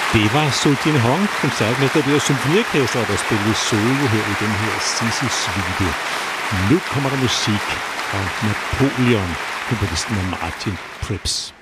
Det var Soo Jin-Hong, koncertmester ved symfoniorkester, der spillede solo her i den her Sissi-suite. Nu kommer der musik fra Napoleon, komponisten af Martin Pryps.